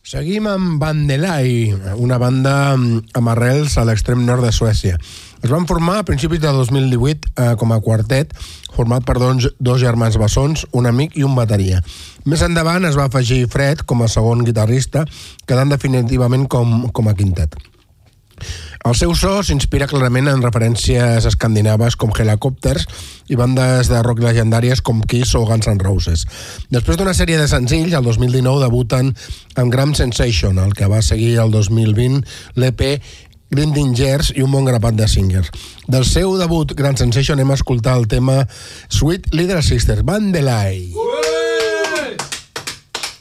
Seguim amb Vandelay, una banda amb arrels a l'extrem nord de Suècia. Es van formar a principis de 2018 com a quartet, format per dos germans bessons, un amic i un bateria. Més endavant es va afegir Fred com a segon guitarrista, quedant definitivament com a quintet. El seu so s'inspira clarament en referències escandinaves com Helicopters i bandes de rock legendàries com Kiss o Guns N' Roses. Després d'una sèrie de senzills, el 2019 debuten amb Grand Sensation, el que va seguir el 2020 l'EP Grinding Gears i un bon grapat de singles. Del seu debut Grand Sensation hem escoltat el tema Sweet Little Sisters, Vandelay.